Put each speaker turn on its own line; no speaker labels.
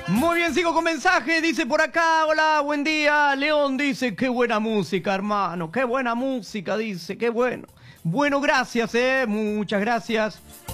Muy bien, sigo con mensaje. Dice por acá, hola, buen día. León dice, qué buena música, hermano. Qué buena música, dice, qué bueno. Bueno, gracias, muchas gracias.